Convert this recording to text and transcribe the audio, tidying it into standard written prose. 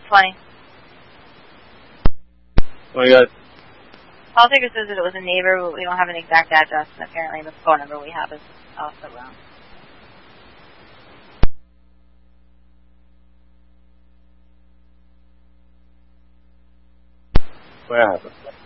20. Oh my God. Call taker says that it was a neighbor, but we don't have an exact address, and apparently the phone number we have is also wrong. What happened?